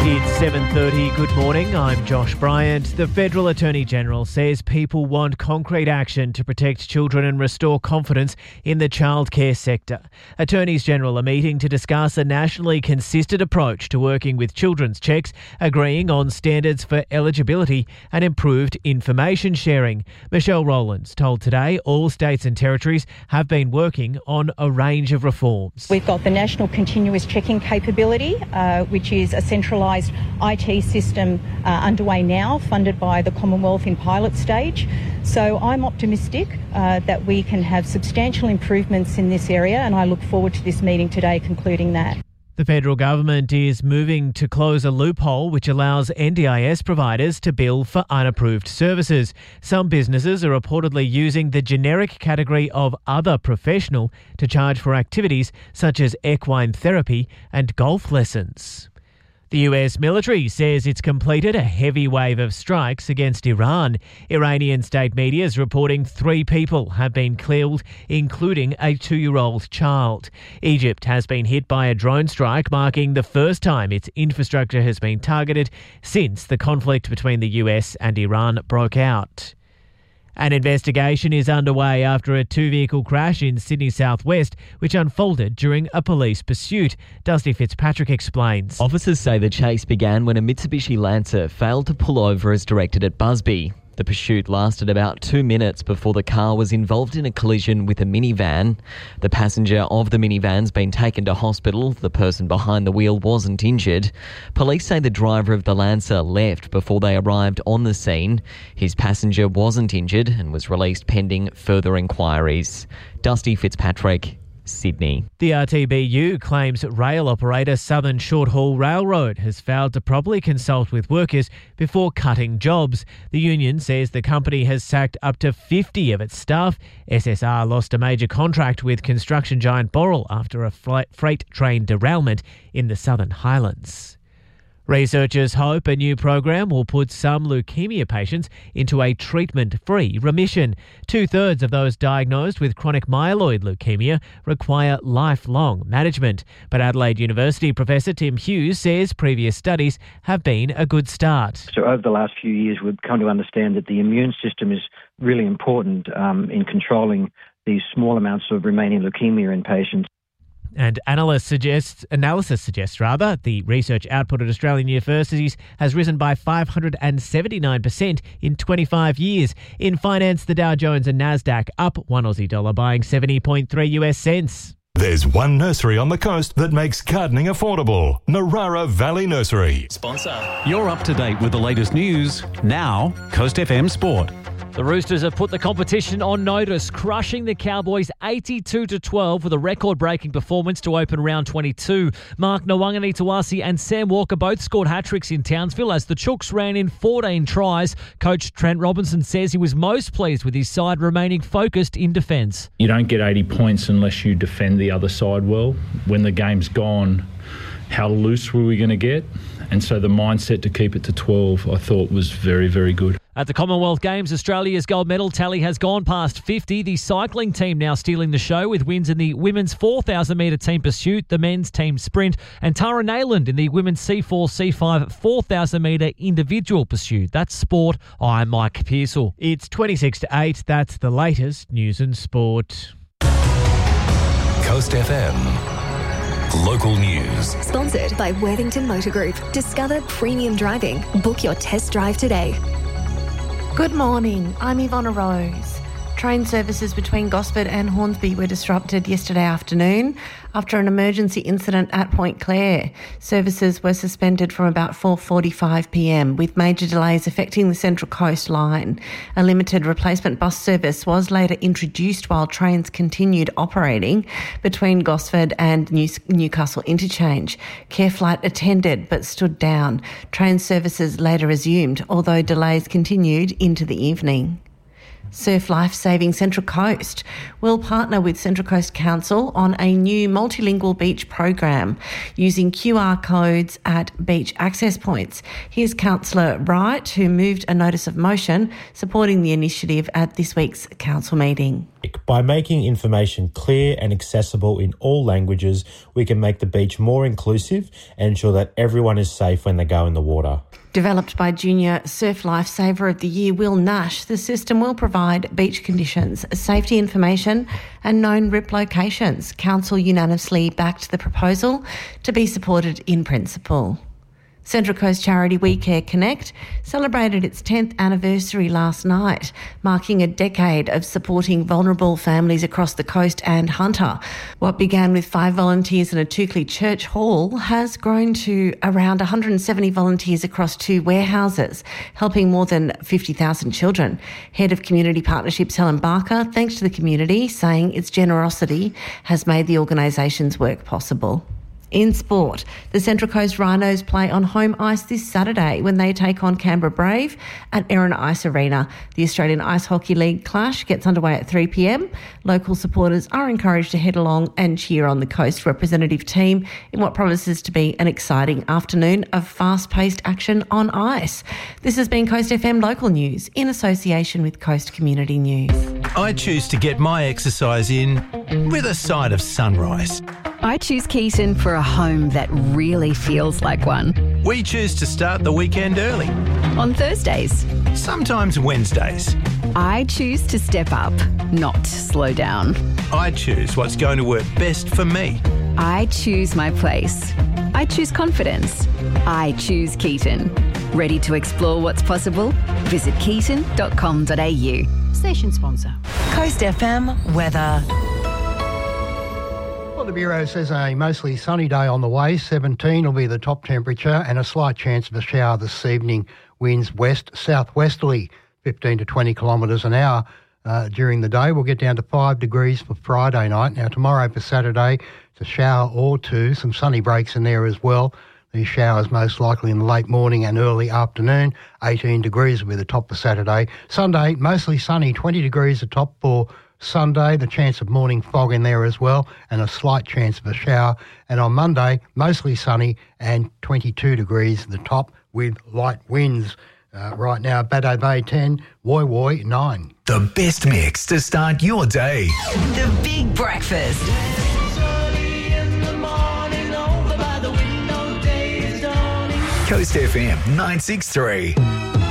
It's 7:30. Good morning. I'm Josh Bryant. The Federal Attorney-General says people want concrete action to protect children and restore confidence in the childcare sector. Attorneys-General are meeting to discuss a nationally consistent approach to working with children's checks, agreeing on standards for eligibility and improved information sharing. Michelle Rowlands told Today all states and territories have been working on a range of reforms. We've got the National Continuous Checking Capability, which is a centralised IT system underway now, funded by the Commonwealth in pilot stage. So I'm optimistic that we can have substantial improvements in this area, and I look forward to this meeting today concluding that. The federal government is moving to close a loophole which allows NDIS providers to bill for unapproved services. Some businesses are reportedly using the generic category of other professional to charge for activities such as equine therapy and golf lessons. The US military says it's completed a heavy wave of strikes against Iran. Iranian state media is reporting 3 people have been killed, including a 2-year-old child. Egypt has been hit by a drone strike, marking the first time its infrastructure has been targeted since the conflict between the US and Iran broke out. An investigation is underway after a 2-vehicle crash in Sydney southwest, which unfolded during a police pursuit. Dusty Fitzpatrick explains. Officers say the chase began when a Mitsubishi Lancer failed to pull over as directed at Busby. The pursuit lasted about 2 minutes before the car was involved in a collision with a minivan. The passenger of the minivan's been taken to hospital. The person behind the wheel wasn't injured. Police say the driver of the Lancer left before they arrived on the scene. His passenger wasn't injured and was released pending further inquiries. Dusty Fitzpatrick, Sydney. The RTBU claims rail operator Southern Short Haul Railroad has failed to properly consult with workers before cutting jobs. The union says the company has sacked up to 50 of its staff. SSR lost a major contract with construction giant Boral after a freight train derailment in the Southern Highlands. Researchers hope a new program will put some leukemia patients into a treatment-free remission. 2/3 of those diagnosed with chronic myeloid leukemia require lifelong management. But Adelaide University Professor Tim Hughes says previous studies have been a good start. So over the last few years, we've come to understand that the immune system is really important in controlling these small amounts of remaining leukemia in patients. And analysis suggests the research output at Australian universities has risen by 579% in 25 years. In finance, the Dow Jones and Nasdaq up $1 Aussie, buying 70.3 US cents. There's one nursery on the coast that makes gardening affordable. Narara Valley Nursery. Sponsor. You're up to date with the latest news. Now, Coast FM Sport. The Roosters have put the competition on notice, crushing the Cowboys 82-12 with a record-breaking performance to open round 22. Mark Ngawanganitawasi and Sam Walker both scored hat-tricks in Townsville as the Chooks ran in 14 tries. Coach Trent Robinson says he was most pleased with his side remaining focused in defence. You don't get 80 points unless you defend the other side well. When the game's gone, how loose were we going to get? And so the mindset to keep it to 12, I thought, was very, very good. At the Commonwealth Games, Australia's gold medal tally has gone past 50. The cycling team now stealing the show with wins in the women's 4,000-metre team pursuit, the men's team sprint, and Tara Nayland in the women's C4, C5 4,000-metre individual pursuit. That's sport. I'm Mike Pearsall. It's 26-8. That's the latest news and sport. Coast FM. Local news. Sponsored by Worthington Motor Group. Discover premium driving. Book your test drive today. Good morning, I'm Ivonna Rose. Train services between Gosford and Hornsby were disrupted yesterday afternoon after an emergency incident at Point Clare. Services were suspended from about 4:45pm, with major delays affecting the Central Coast line. A limited replacement bus service was later introduced while trains continued operating between Gosford and Newcastle Interchange. Care Flight attended but stood down. Train services later resumed, although delays continued into the evening. Surf Life Saving Central Coast will partner with Central Coast Council on a new multilingual beach program using QR codes at beach access points. Here's Councillor Wright, who moved a notice of motion supporting the initiative at this week's council meeting. By making information clear and accessible in all languages, we can make the beach more inclusive and ensure that everyone is safe when they go in the water. Developed by Junior Surf Lifesaver of the Year Will Nash, the system will provide beach conditions, safety information and known rip locations. Council unanimously backed the proposal to be supported in principle. Central Coast charity We Care Connect celebrated its 10th anniversary last night, marking a decade of supporting vulnerable families across the coast and Hunter. What began with 5 volunteers in a Toukley Church Hall has grown to around 170 volunteers across 2 warehouses, helping more than 50,000 children. Head of Community Partnerships Helen Barker thanked the community, saying its generosity has made the organisation's work possible. In sport, the Central Coast Rhinos play on home ice this Saturday when they take on Canberra Brave at Erin Ice Arena. The Australian Ice Hockey League clash gets underway at 3 p.m. Local supporters are encouraged to head along and cheer on the Coast representative team in what promises to be an exciting afternoon of fast-paced action on ice. This has been Coast FM Local News in association with Coast Community News. I choose to get my exercise in with a side of sunrise. I choose Keaton for a home that really feels like one. We choose to start the weekend early. On Thursdays. Sometimes Wednesdays. I choose to step up, not slow down. I choose what's going to work best for me. I choose my place. I choose confidence. I choose Keaton. Ready to explore what's possible? Visit keaton.com.au. Station sponsor. Coast FM weather. Well, the Bureau says a mostly sunny day on the way. 17 will be the top temperature and a slight chance of a shower this evening. Winds west-southwesterly, 15 to 20 kilometres an hour during the day. We'll get down to 5 degrees for Friday night. Now, tomorrow for Saturday, it's a shower or two. Some sunny breaks in there as well. These showers most likely in the late morning and early afternoon. 18 degrees will be the top for Saturday. Sunday, mostly sunny, 20 degrees the top for Sunday, the chance of morning fog in there as well, and a slight chance of a shower. And on Monday, mostly sunny and 22 degrees the top with light winds. Right now, Baddo Bay 10, Woy Woy 9. The best mix to start your day. The Big Breakfast. Coast FM 963.